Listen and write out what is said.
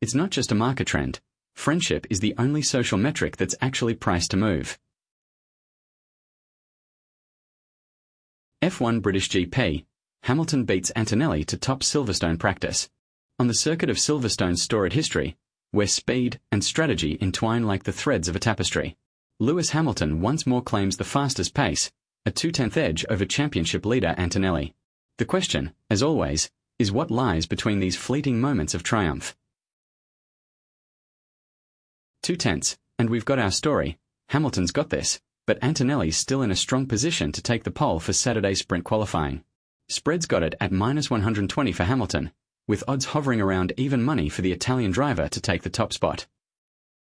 It's not just a market trend. Friendship is the only social metric that's actually priced to move. F1 British GP. Hamilton beats Antonelli to top Silverstone practice. On the circuit of Silverstone's storied history, where speed and strategy entwine like the threads of a tapestry, Lewis Hamilton once more claims the fastest pace, a 2/10 edge over championship leader Antonelli. The question, as always, is what lies between these fleeting moments of triumph. 2/10, and we've got our story. Hamilton's got this, but Antonelli's still in a strong position to take the pole for Saturday's sprint qualifying. Spreads got it at -120 for Hamilton, with odds hovering around even money for the Italian driver to take the top spot.